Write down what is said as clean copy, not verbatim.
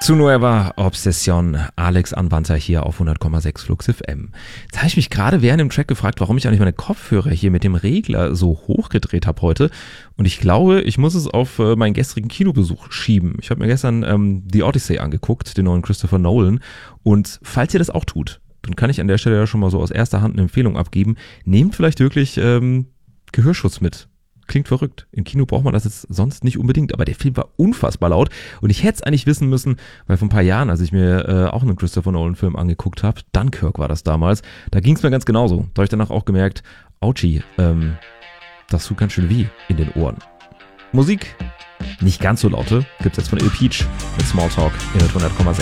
Zu Nueva Obsession, Alex Anwandter hier auf 100,6 Flux FM. Jetzt habe ich mich gerade während dem Track gefragt, warum ich eigentlich meine Kopfhörer hier mit dem Regler so hochgedreht habe heute. Und ich glaube, ich muss es auf meinen gestrigen Kinobesuch schieben. Ich habe mir gestern The Odyssey angeguckt, den neuen Christopher Nolan. Und falls ihr das auch tut, dann kann ich an der Stelle ja schon mal so aus erster Hand eine Empfehlung abgeben. Nehmt vielleicht wirklich Gehörschutz mit. Klingt verrückt. Im Kino braucht man das jetzt sonst nicht unbedingt, aber der Film war unfassbar laut und ich hätte es eigentlich wissen müssen, weil vor ein paar Jahren, als ich mir auch einen Christopher Nolan-Film angeguckt habe, Dunkirk war das damals, da ging es mir ganz genauso. Da habe ich danach auch gemerkt, Autschi, das tut ganz schön weh in den Ohren. Musik, nicht ganz so laute, gibt's jetzt von Il Peach mit Smalltalk in 100,6.